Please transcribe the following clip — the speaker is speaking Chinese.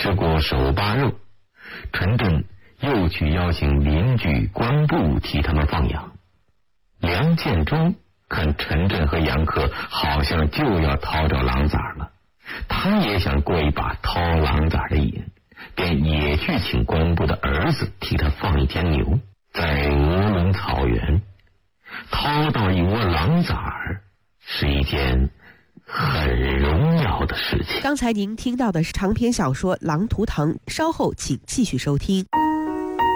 吃过手扒肉，陈震又去邀请邻居关部替他们放羊。梁建忠看陈震和杨克好像就要掏着狼崽了，他也想过一把掏狼崽的瘾，便也去请关部的儿子替他放一天牛。在俄伦草原掏到一窝狼崽是一件很荣耀的事情。 刚才您听到的是长篇小说《狼图腾》，稍后请继续收听。